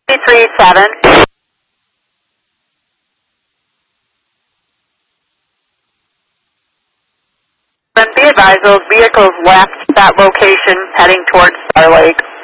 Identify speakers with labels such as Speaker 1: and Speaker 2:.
Speaker 1: 337. Be advised, those vehicles left that location heading towards Star Lake.